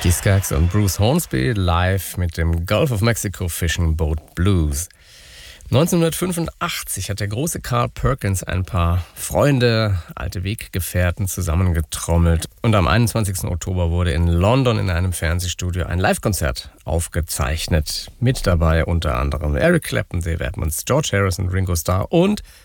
Die Skaggs und Bruce Hornsby live mit dem Gulf of Mexico Fishing Boat Blues. 1985 hat der große Carl Perkins ein paar Freunde, alte Weggefährten zusammengetrommelt und am 21. Oktober wurde in London in einem Fernsehstudio ein Live-Konzert aufgezeichnet. Mit dabei unter anderem Eric Clapton, Dave Edmunds, George Harrison, Ringo Starr und